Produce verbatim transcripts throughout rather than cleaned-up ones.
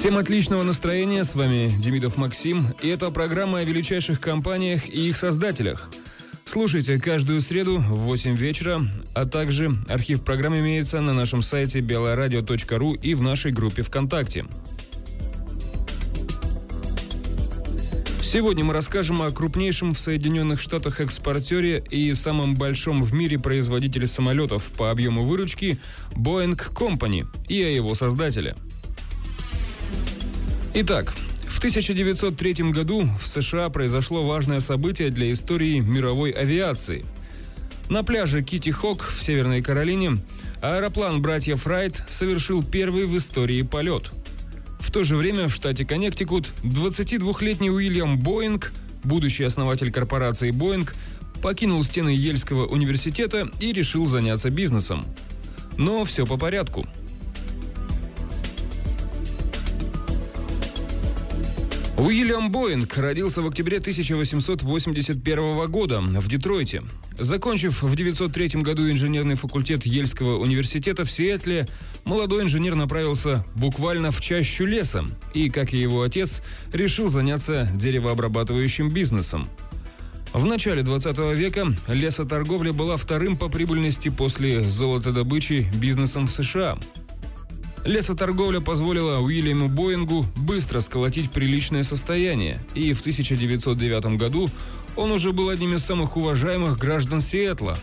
Всем отличного настроения, с вами Демидов Максим, и это программа о величайших компаниях и их создателях. Слушайте каждую среду в восемь вечера, а также архив программ имеется на нашем сайте белое радио точка ру и в нашей группе ВКонтакте. Сегодня мы расскажем о крупнейшем в Соединенных Штатах экспортере и самом большом в мире производителе самолетов по объему выручки Boeing Company и о его создателе. Итак, в тысяча девятьсот третьем году в США произошло важное событие для истории мировой авиации. На пляже Китти-Хок в Северной Каролине аэроплан братьев Райт совершил первый в истории полет. В то же время в штате Коннектикут двадцатидвухлетний Уильям Боинг, будущий основатель корпорации Boeing, покинул стены Ельского университета и решил заняться бизнесом. Но все по порядку. Уильям Боинг родился в октябре тысяча восемьсот восемьдесят первого года в Детройте. Закончив в девятьсот третьем году инженерный факультет Ельского университета в Сиэтле, молодой инженер направился буквально в чащу леса и, как и его отец, решил заняться деревообрабатывающим бизнесом. В начале двадцатого века лесоторговля была вторым по прибыльности после золотодобычи бизнесом в США. Лесоторговля позволила Уильяму Боингу быстро сколотить приличное состояние, и в тысяча девятьсот девятом году он уже был одним из самых уважаемых граждан Сиэтла.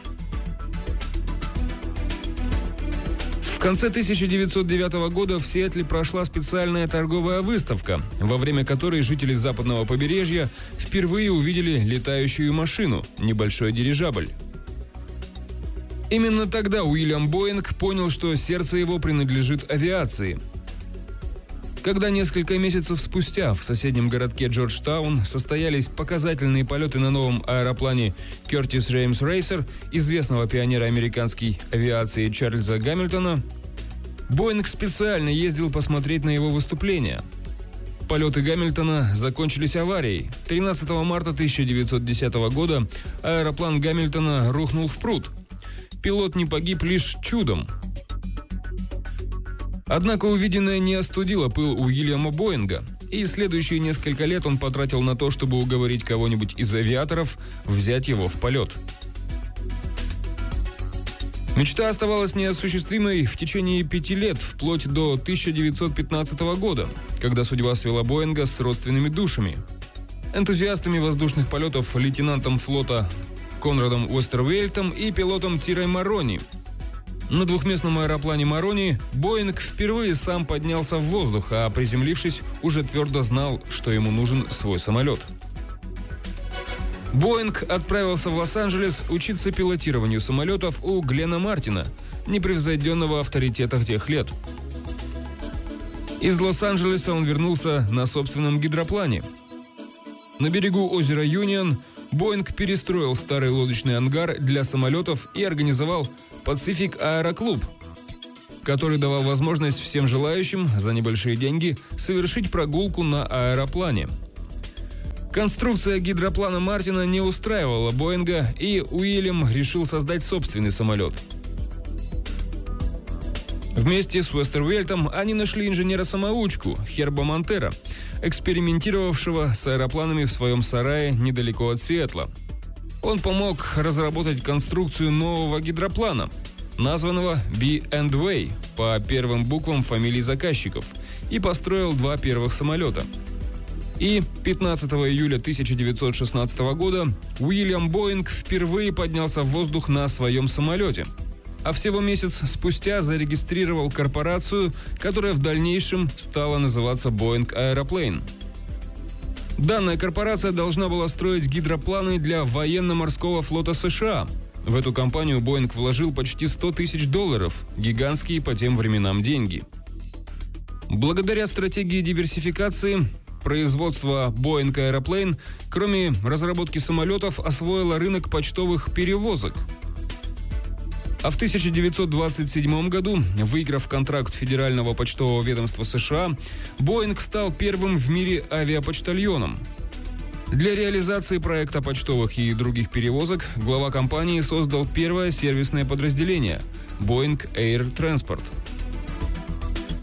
В конце тысяча девятьсот девятого года в Сиэтле прошла специальная торговая выставка, во время которой жители западного побережья впервые увидели летающую машину – небольшой дирижабль. Именно тогда Уильям Боинг понял, что сердце его принадлежит авиации. Когда несколько месяцев спустя в соседнем городке Джорджтаун состоялись показательные полеты на новом аэроплане Curtiss Rhames Racer, известного пионера американской авиации Чарльза Гамильтона, Боинг специально ездил посмотреть на его выступления. Полеты Гамильтона закончились аварией. тринадцатого марта тысяча девятьсот десятого года аэроплан Гамильтона рухнул в пруд. Пилот не погиб лишь чудом. Однако увиденное не остудило пыл Уильяма Боинга, и следующие несколько лет он потратил на то, чтобы уговорить кого-нибудь из авиаторов взять его в полет. Мечта оставалась неосуществимой в течение пяти лет, вплоть до тысяча девятьсот пятнадцатого года, когда судьба свела Боинга с родственными душами. Энтузиастами воздушных полетов лейтенантом флота Конрадом Уэстервейльтом и пилотом Тирой Марони. На двухместном аэроплане Марони Боинг впервые сам поднялся в воздух, а приземлившись, уже твердо знал, что ему нужен свой самолет. Боинг отправился в Лос-Анджелес учиться пилотированию самолетов у Глена Мартина, непревзойденного авторитета тех лет. Из Лос-Анджелеса он вернулся на собственном гидроплане. На берегу озера Юнион Боинг перестроил старый лодочный ангар для самолетов и организовал Pacific Аэроклуб, который давал возможность всем желающим за небольшие деньги совершить прогулку на аэроплане. Конструкция гидроплана Мартина не устраивала Боинга, и Уильям решил создать собственный самолет. Вместе с Уэстервейльтом они нашли инженера-самоучку Херба Монтера, экспериментировавшего с аэропланами в своем сарае недалеко от Сиэтла. Он помог разработать конструкцию нового гидроплана, названного Би энд Вэй по первым буквам фамилий заказчиков, и построил два первых самолета. И пятнадцатого июля тысяча девятьсот шестнадцатого года Уильям Боинг впервые поднялся в воздух на своем самолете, а всего месяц спустя зарегистрировал корпорацию, которая в дальнейшем стала называться Boeing Airplane. Данная корпорация должна была строить гидропланы для военно-морского флота США. В эту компанию Боинг вложил почти сто тысяч долларов, гигантские по тем временам деньги. Благодаря стратегии диверсификации, производство Boeing Airplane, кроме разработки самолетов, освоило рынок почтовых перевозок. А в тысяча девятьсот двадцать седьмом году, выиграв контракт Федерального почтового ведомства США, Боинг стал первым в мире авиапочтальоном. Для реализации проекта почтовых и других перевозок глава компании создал первое сервисное подразделение – Boeing Air Transport.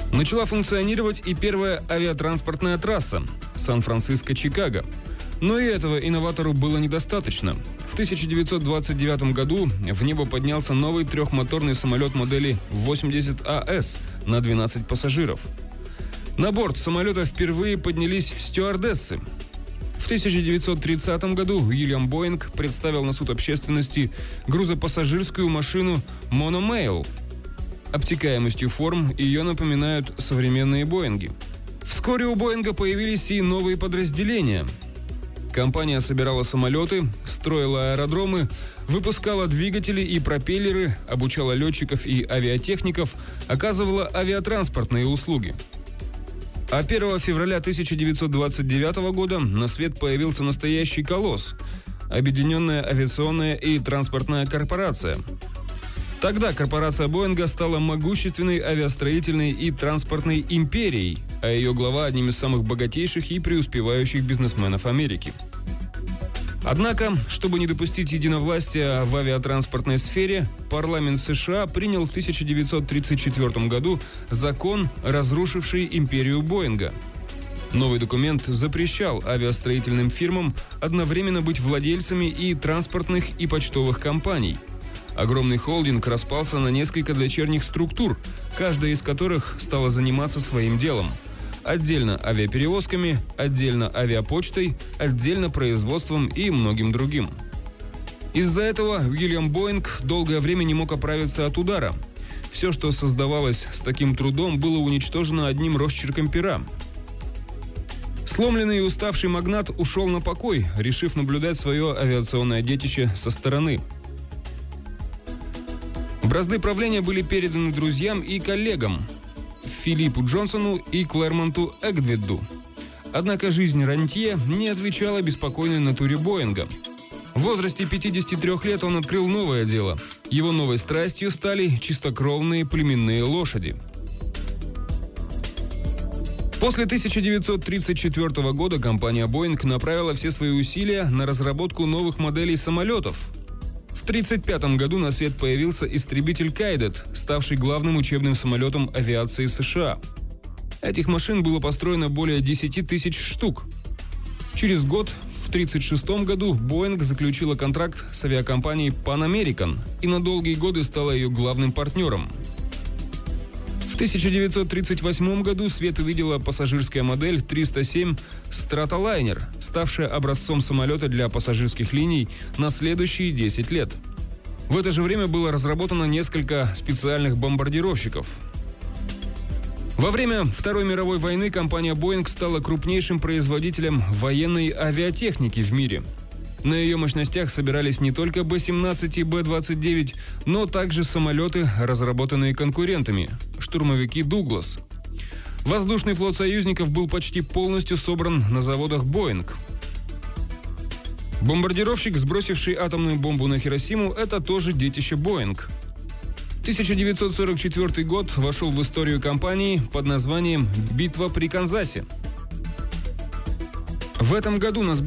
Начала функционировать и первая авиатранспортная трасса Сан-Франциско-Чикаго. Но и этого инноватору было недостаточно. В тысяча девятьсот двадцать девятом году в небо поднялся новый трехмоторный самолет модели восемьдесят А С на двенадцать пассажиров. На борт самолета впервые поднялись стюардессы. В тысяча девятьсот тридцатом году Уильям Боинг представил на суд общественности грузопассажирскую машину Monomail. Обтекаемостью форм ее напоминают современные Боинги. Вскоре у Боинга появились и новые подразделения. Компания собирала самолеты, строила аэродромы, выпускала двигатели и пропеллеры, обучала летчиков и авиатехников, оказывала авиатранспортные услуги. А первого февраля тысяча девятьсот двадцать девятого года на свет появился настоящий колосс – Объединенная авиационная и транспортная корпорация. Тогда корпорация Боинга стала могущественной авиастроительной и транспортной империей, а ее глава – одним из самых богатейших и преуспевающих бизнесменов Америки. Однако, чтобы не допустить единовластия в авиатранспортной сфере, парламент США принял в тысяча девятьсот тридцать четвёртом году закон, разрушивший империю Боинга. Новый документ запрещал авиастроительным фирмам одновременно быть владельцами и транспортных, и почтовых компаний. Огромный холдинг распался на несколько дочерних структур, каждая из которых стала заниматься своим делом. Отдельно авиаперевозками, отдельно авиапочтой, отдельно производством и многим другим. Из-за этого Уильям Боинг долгое время не мог оправиться от удара. Все, что создавалось с таким трудом, было уничтожено одним росчерком пера. Сломленный и уставший магнат ушел на покой, решив наблюдать свое авиационное детище со стороны. Бразды правления были переданы друзьям и коллегам – Филиппу Джонсону и Клэрмонту Эгдвиду. Однако жизнь рантье не отвечала беспокойной натуре Боинга. В возрасте пятидесяти трёх лет он открыл новое дело. Его новой страстью стали чистокровные племенные лошади. После тысяча девятьсот тридцать четвёртого года компания Боинг направила все свои усилия на разработку новых моделей самолетов. В тысяча девятьсот тридцать пятом году на свет появился истребитель Кайдет, ставший главным учебным самолетом авиации США. Этих машин было построено более десяти тысяч штук. Через год, в тысяча девятьсот тридцать шестом году, Боинг заключила контракт с авиакомпанией Pan American и на долгие годы стала ее главным партнером. В тысяча девятьсот тридцать восьмом году свет увидела пассажирская модель триста семь Stratoliner, ставшая образцом самолета для пассажирских линий на следующие десять лет. В это же время было разработано несколько специальных бомбардировщиков. Во время Второй мировой войны компания Boeing стала крупнейшим производителем военной авиатехники в мире. На ее мощностях собирались не только Бэ семнадцать и Бэ двадцать девять, но также самолеты, разработанные конкурентами – штурмовики «Дуглас». Воздушный флот союзников был почти полностью собран на заводах Boeing. Бомбардировщик, сбросивший атомную бомбу на Хиросиму – это тоже детище Boeing. тысяча девятьсот сорок четвёртый год вошел в историю компании под названием «Битва при Канзасе». В этом году на